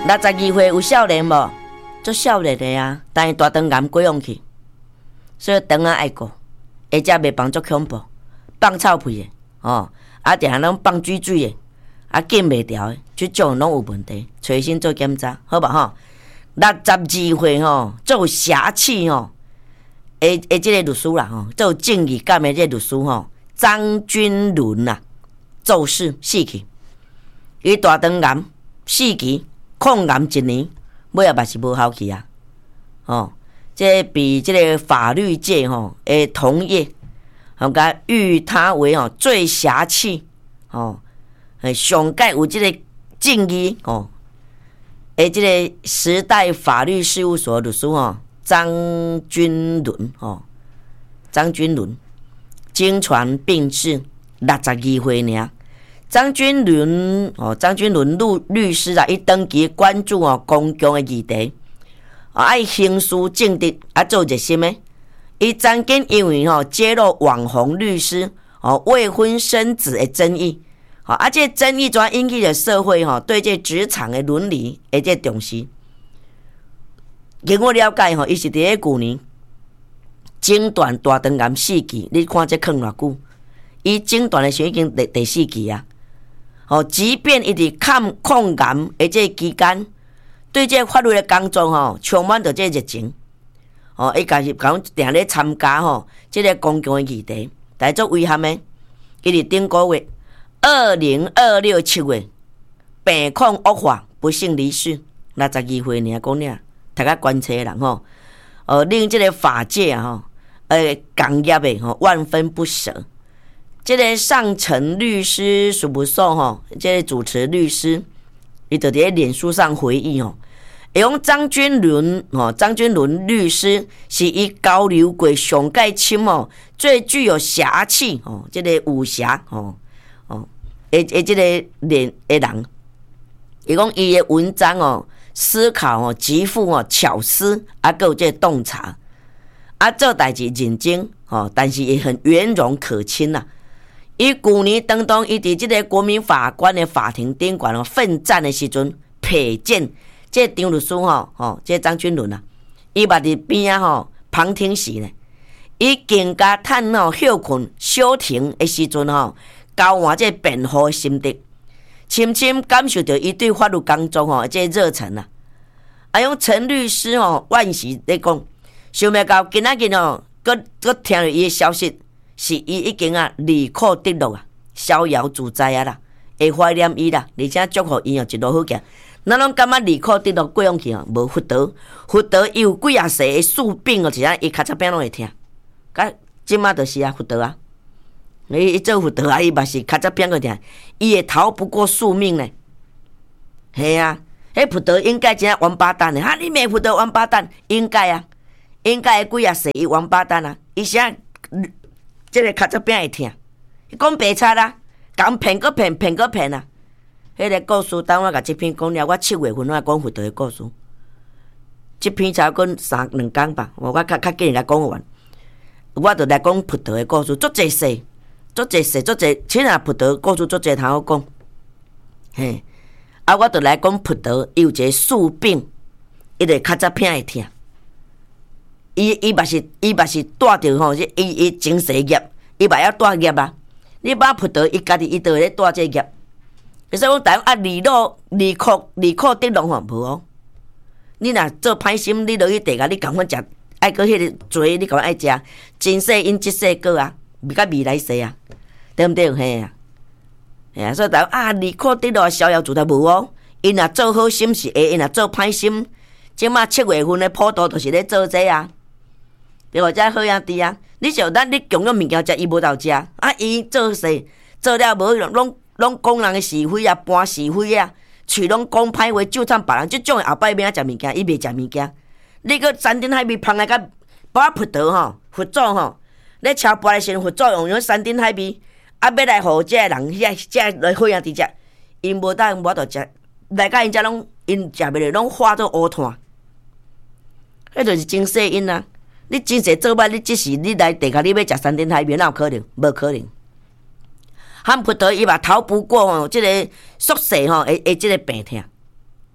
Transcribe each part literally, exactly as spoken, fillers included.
六十二岁有少年无？做少年的啊，但是大肠癌过往去，所以肠啊爱顾，而且袂放足恐怖，放臭屁的哦，啊，定拢放水水的，啊，紧袂调的，即种拢有问题，找医生做检查，好吧吼？六十二岁吼，做侠气吼，诶诶，即个律师啦吼，做正义感的即个律师吼，张君伦啦，做事死去，伊大肠癌死去，抗癌一年，尾也嘛是无效去啊，哦，这比这个法律界吼诶同业，吼甲誉他为吼最侠气，哦，诶上届有即个正义哦。诶，即个时代法律事务所律师吼，张君伦吼，张君伦经传病逝，六十二岁尔。张君伦哦，张君伦律律师啊，伊长期关注哦公共的议题，爱行事正直，啊做热心的。伊曾经因为吼揭露网红律师哦未婚生子的争议。好，啊，这争议怎引起了社会吼对这职场的伦理的这重视。经我了解吼，伊是伫咧旧年诊断大肠癌四期，你看这坑偌久？伊诊断的时候已经第第四期啊。哦，即便伊伫抗抗癌的这期间，对这法律的工作吼充满着这热情。哦，伊家是讲定咧参加吼这个公共的议题，但做遗憾的，伊伫顶个月。二零二六七月，病况恶化，不幸离世。六十二岁尔，讲俩，大家观察人吼，呃，令这个法界啊吼，呃，工业的吼万分不舍。这个上层律师事务所吼，这个主持律师，伊就伫脸书上回忆吼，用张君伦吼，张君伦律师是伊交流过上届深哦，最具有侠气哦，这个武侠哦。诶诶，即个人诶人，伊讲伊诶文章哦，思考哦，极富哦巧思，啊，还有即个洞察，啊，做代志认真哦，但是也很圆融可亲呐。伊旧年当中，伊伫即个国民法官的法庭顶悬哦奋战的时阵，佩剑即张律师吼吼，即张君伦啊，伊捌伫边啊吼旁听时呢，伊更加探讨休困休庭的时阵吼。交换这辩护的心得，深深感受到伊对法律工作吼这热忱啊！啊，用陈律师吼万时咧讲，想袂到今仔日吼，佮佮听到伊的消息，是伊已经啊离苦得乐啊，逍遥自在啊啦，会怀念伊啦，而且祝福伊哦一路好行。咱拢感觉离苦得乐过往去哦，无福德，福德伊有几啊世的宿病哦，一下伊脚趾边拢会疼，甲即马就是啊福德啊。伊做福德啊，伊嘛是脚趾边个疼，伊也逃不过宿命呢。系啊，迄福德应该真系王八蛋呢。哈，你没福德王八蛋，应该啊，应该几啊世伊王八蛋啊，伊啥，即个脚趾边会疼。伊讲白差啦，讲骗个骗，骗个骗啊。迄个故事，等我甲这篇讲了，我七月份我讲福德的故事。这篇才讲三两工吧，我较较紧来讲完，我就来讲福德的故事，足济世。足济事，足济，请啊福德故事足济通好讲，嘿，啊，我就来讲福德，伊有一个宿病，伊个脚趾片会疼，伊伊嘛是伊嘛是带着吼，伊伊精神业，伊嘛要带业啊。你把福德伊家己伊就咧带这业，可是讲台啊离路离苦离苦得乐吼无哦。你若做歹心，你落去地下，你共阮食，爱搁迄个罪，你共阮爱食，前世因即世果啊。比较未来世啊，对毋对？嘿啊，嘿啊，所以大家啊，离苦得乐逍遥自在无哦。因若做好心是会，因若做歹心，即马七月份的普渡就是咧做这啊。对无？这好兄弟啊，你像咱你供养物件食，伊无斗食，啊，伊做事做了无，拢拢讲人的是非啊，搬是非啊，喙拢讲歹话，就趁别人，即种的后摆面仔食物件，伊袂食物件。你个山顶海味芳来甲把佛陀吼，佛祖吼。咧超跋的时阵，佛祖用用山珍海味，啊，要来互这人遐这来好兄弟食，因无当无法度食，来甲因遮拢因食袂落，拢化做乌炭，迄就是真世因啊！你真世做歹，你即时你来地下你要食山珍海味，哪有可能？无可能。汉佛陀伊嘛逃不过吼，即个宿世吼，诶诶，即个病痛，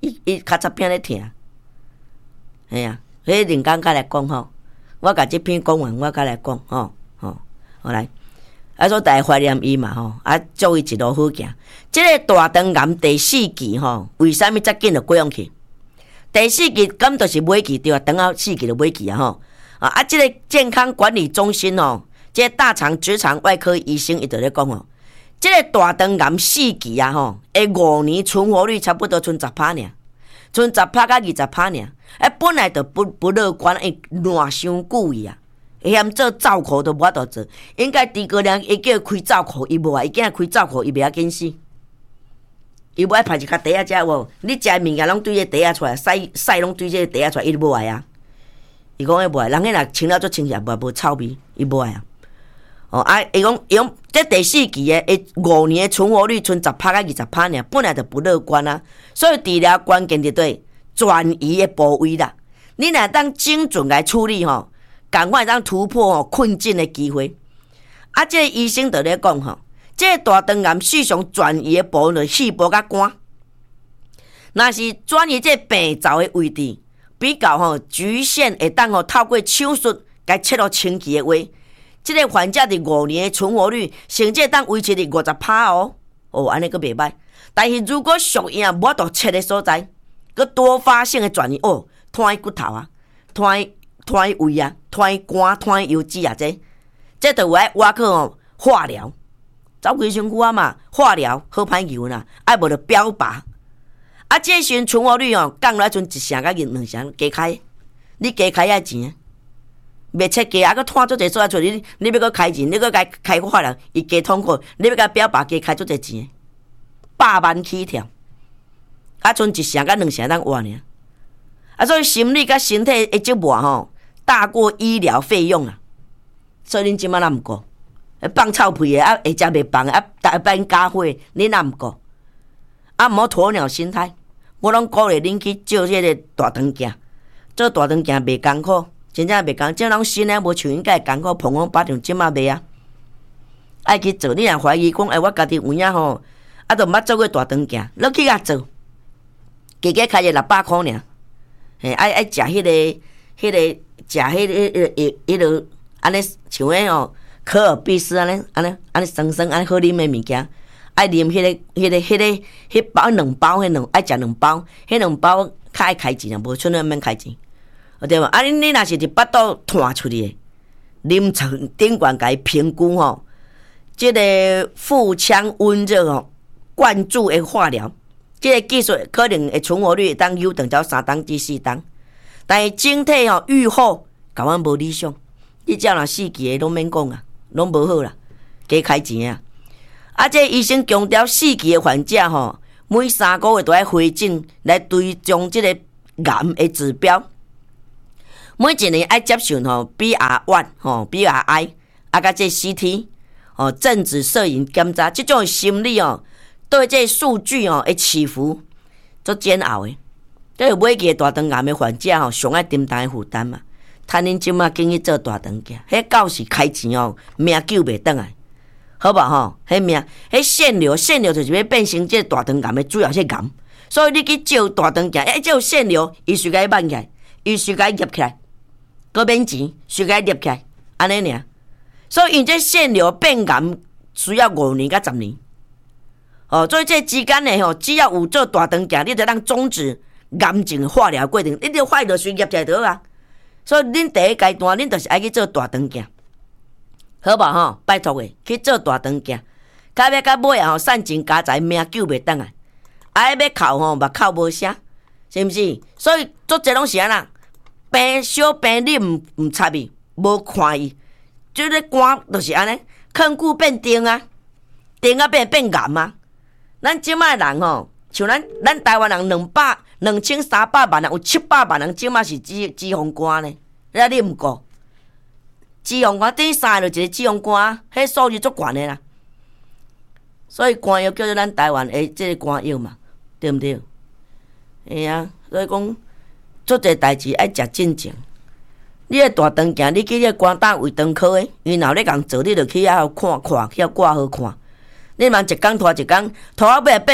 伊伊较早片咧疼。嘿啊，迄另讲甲来讲吼，我甲即篇讲完，我甲来讲吼吼，好来。啊，所以大家怀念伊嘛吼，啊，祝伊一路好行。即、这个大肠癌第四期吼，为啥物遮紧就过用去？第四期咁就是尾期对啊，等下四期就尾期啊吼。啊啊，即、这个健康管理中心吼，即、这个大肠直肠外科医生伊就咧讲吼，即、这个大肠癌四期啊吼，诶五年存活率差不多剩十趴尔，剩十趴到二十趴尔。诶，本来就不不乐观，诶，烂伤久伊啊。会嫌做灶口都无法度做，应该诸葛亮伊叫开灶口，伊无爱，伊惊开灶口，伊袂要紧死。伊无爱派一卡茶仔食无？你食物件拢对这茶仔出来，屎屎拢对这茶仔出来，伊都无爱啊。伊讲伊无爱，人迄若清了做清起来，无无臭味，伊无爱啊。哦啊，伊讲伊讲，这第四期诶，诶五年的存活率剩十趴到二十趴尔，本来就不乐观啊。所以治疗关键就对转移的部位啦。你若当精准来处理吼。赶快当突破哦困境的机会，啊！这个医生就咧讲吼，这个大肠癌事实上转移的部分就细胞甲肝，若是转移这病灶的位置比较吼局限，会当吼透过手术该切落清气的话，这个患者伫五年的存活率，甚至当维持伫五十趴哦，哦，安尼佫袂歹。但是如果属样无法度切的所在，佫多发性的转移哦，拖骨头啊，拖。拖胃啊，拖肝，拖油脂啊，这这就有爱挖去哦化疗，走几身躯啊嘛，化疗好歹油啦，爱无就标靶。啊，这时阵存活率哦降落来剩一成甲两成，加开，你加开遐钱，袂切价，啊，佮拖足济所在出，你你要佮开钱，你佮该开化疗，伊加痛苦，你要佮标靶加开足济钱，百万起跳，啊，剩一成甲两成当换尔。啊，所以心理甲身体的折磨吼，大过医疗费用啊。所以恁即摆哪毋过？放臭屁的啊，会食袂放的啊，大班加伙，恁哪毋过？啊，毋好鸵鸟心态。我拢鼓励恁去做这个大肠镜，做大肠镜袂艰苦，真正袂艰。即人心呢无像应该艰苦，碰碰巴掌即摆袂啊。爱去做，你若怀疑讲，哎，我家己有影吼，啊，都毋捌做过大肠镜，你去甲做，加加开一六百块尔。嘿，爱爱食迄个、迄个食迄个、迄个、迄个，安尼像迄哦，可尔必斯安尼、安尼、安尼酸酸安尼好啉的物件，爱啉迄个、迄个、迄个、迄包两包，迄两爱食两包，迄两包较爱开钱啊，无剩那免开钱，对无？啊，你你若是伫巴肚弹出去的，临床顶管甲伊评估吼，即个腹腔温热吼灌注的化疗。这个技术可能会存活率当有长到三档至四档，但是整体吼预后甲阮无理想。你只要若四期的拢免讲啊，拢无好啦，加开钱啊！啊，这医生强调四期的患者吼，每三个月都要回诊来追踪这个癌的指标，每一年爱接受吼 B R 一 吼 B R I 啊，甲这 C T 哦正子摄影检查，这种心理哦。对这数据哦，会起伏，足煎熬的。这是每个大肠癌的患者吼，上爱承担的负担嘛。趁恁即马经去做大肠镜，迄到时开钱哦，命救袂转来，好无吼？迄命，迄腺瘤，腺瘤就是要变成这大肠癌的主要是癌。所以你去照大肠镜，哎，照腺瘤，伊随甲伊挽起来，伊随甲伊入起来，搁免钱，随甲伊入起来，安尼尔。所以因这腺瘤变癌需要五年到十年。哦，所以这之间呢吼，只要有做大肠镜，你就当终止癌症化疗过程，你就化疗随入起来就好啊。所以恁第一阶段，恁就是爱去做大肠镜，好无吼？拜托诶，去做大肠镜，到尾到尾啊吼，散尽家财，命救袂转来，爱要哭吼，目哭无声，是毋是？所以做这拢是安那，病小病你毋毋插伊，无看伊，即个肝就是安尼，坑久变丁啊，丁啊变变癌啊。咱即摆人吼，像咱咱台湾人两百、两千三百万人，有七百万人即摆是脂脂肪肝呢。你你毋过，脂肪肝顶三个就一个脂肪肝，迄数字足悬的啦。所以肝药叫做咱台湾的即个肝药嘛，对毋对？哎啊，所以讲做这代志爱食正经。你个大肠镜，你去个肝胆胃肠科的，因后咧共做，你就去遐看看，去遐挂号看。你嘛一工拖一工，拖到尾变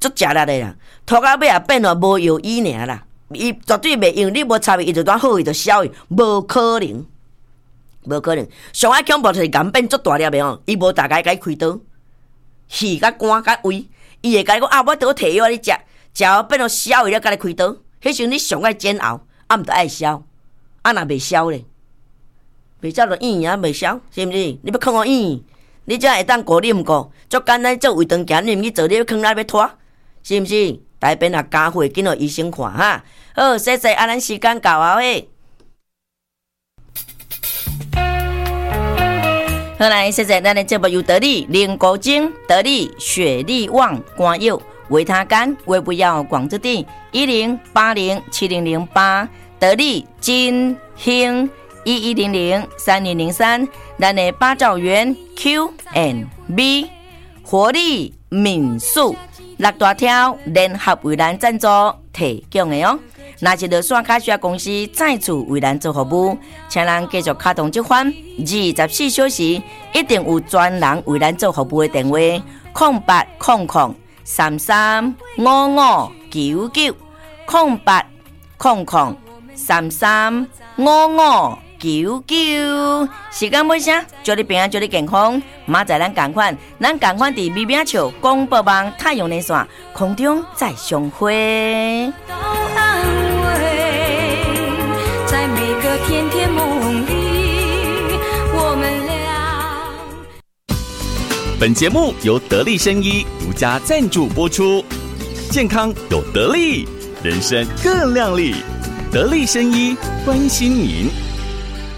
足食力的啦，拖到尾也变做无药医尔啦。伊绝对袂用，你无插伊，伊就当好，伊就消伊，无可能，无可能。上爱恐怖就是癌变足大粒的哦，伊无大概甲开刀，戏甲肝甲胃，伊会甲你讲啊，我倒摕药你食，食后变做消伊了，甲你开刀。迄时你上爱煎熬，啊，毋得爱消，啊，若袂消咧，袂消就硬啊，袂消，是毋是？你要囥互硬，你才会当过你毋过，足简单做胃肠镜，你毋去做，你要囥哪要拖，是毋是？大便也加血，紧互医生看哈。好，谢谢，啊，咱时间到啊喂。好来，谢谢咱的节目由得力灵骨精、得力血力旺、肝药、维他肝、胃不药、广之地一零八零七零零八，得力金兴一一零零三零零三，咱的八兆元 Q and B 活力民宿。六大条联合为咱赞助提供的哦，若是落线卡需要公司再次为咱做服务，请咱继续卡通这款二十四小时一定有专人为咱做服务的电话：空八空空三三五五九九，空八空空三三五五九九。时间尾声，祝你平安，祝你健康。明仔咱同款，咱同款伫微名笑广播网太阳连线空中再相会。在每个甜甜梦里，我们俩。 本节目由得力生医独家赞助播出，健康有得力，人生更亮丽。得力生医关心您。